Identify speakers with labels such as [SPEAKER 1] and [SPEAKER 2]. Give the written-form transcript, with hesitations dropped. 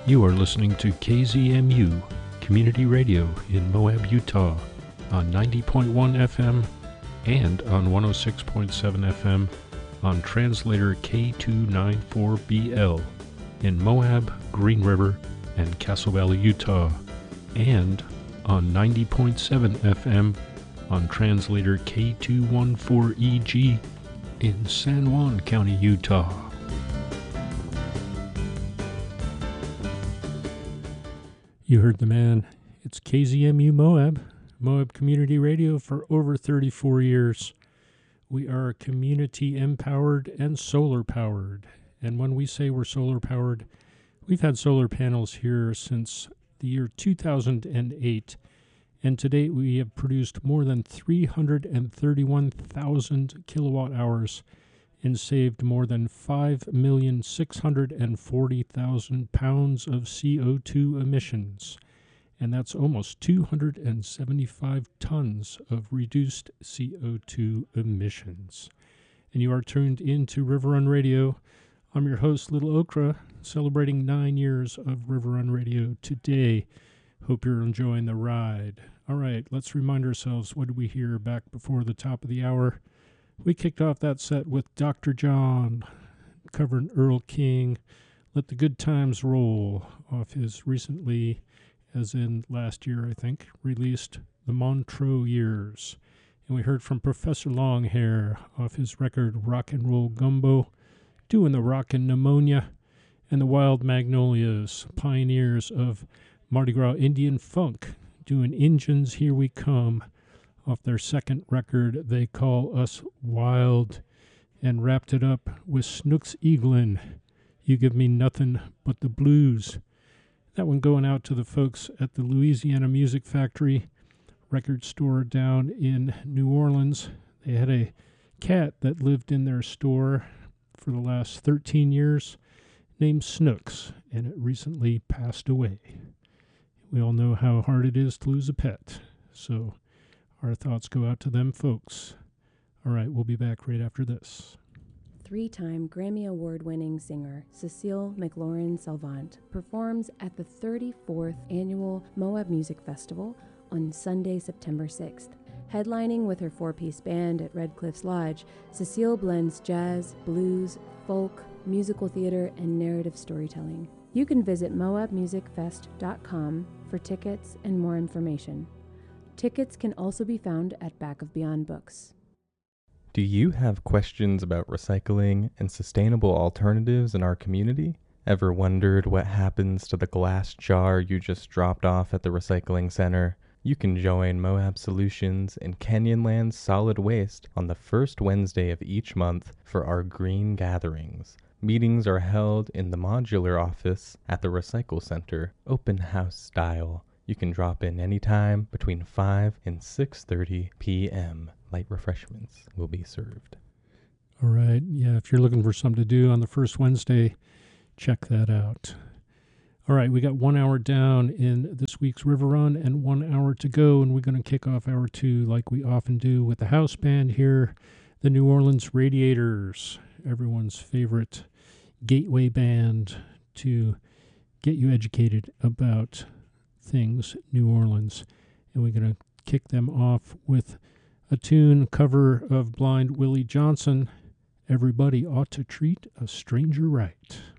[SPEAKER 1] You are listening to KZMU Community Radio in Moab, Utah on 90.1 FM and on 106.7 FM on translator K294BL in Moab, Green River, and Castle Valley, Utah, and on 90.7 FM on translator K214EG in San Juan County, Utah. You heard the man. It's KZMU Moab Community Radio for over 34 years. We are community empowered and solar powered. And when we say we're solar powered, we've had solar panels here since the year 2008. And to date, we have produced more than 331,000 kilowatt hours and saved more than 5,640,000 pounds of CO2 emissions. And that's almost 275 tons of reduced CO2 emissions. And you are tuned into River Run Radio. I'm your host, Little Okra, celebrating 9 years of River Run Radio today. Hope you're enjoying the ride. All right, let's remind ourselves, what did we hear back before the top of the hour? We kicked off that set with Dr. John, covering Earl King, Let the Good Times Roll, off his recently, as in last year, I think, released The Montreux Years. And we heard from Professor Longhair off his record Rock and Roll Gumbo, doing the Rockin' Pneumonia, and the Wild Magnolias, pioneers of Mardi Gras Indian funk, doing Injuns Here We Come, off their second record, They Call Us Wild, and wrapped it up with Snooks Eaglin, You Give Me Nothing But the Blues. That one going out to the folks at the Louisiana Music Factory record store down in New Orleans. They had a cat that lived in their store for the last 13 years named Snooks, and it recently passed away. We all know how hard it is to lose a pet, so our thoughts go out to them folks. All right, we'll be back right after this.
[SPEAKER 2] Three-time Grammy Award-winning singer Cecile McLaurin-Salvant performs at the 34th Annual Moab Music Festival on Sunday, September 6th. Headlining with her four-piece band at Red Cliffs Lodge, Cecile blends jazz, blues, folk, musical theater, and narrative storytelling. You can visit moabmusicfest.com for tickets and more information. Tickets can also be found at Back of Beyond Books.
[SPEAKER 3] Do you have questions about recycling and sustainable alternatives in our community? Ever wondered what happens to the glass jar you just dropped off at the recycling center? You can join Moab Solutions and Canyonland's Solid Waste on the first Wednesday of each month for our green gatherings. Meetings are held in the modular office at the Recycle Center, open house style. You can drop in anytime between 5 and 6:30 p.m. Light refreshments will be served.
[SPEAKER 1] All right. Yeah, if you're looking for something to do on the first Wednesday, check that out. All right, we got 1 hour down in this week's River Run and 1 hour to go, and we're going to kick off hour two like we often do with the house band here, the New Orleans Radiators, everyone's favorite gateway band to get you educated about things New Orleans. And we're going to kick them off with a tune cover of Blind Willie Johnson, Everybody Ought to Treat a Stranger Right.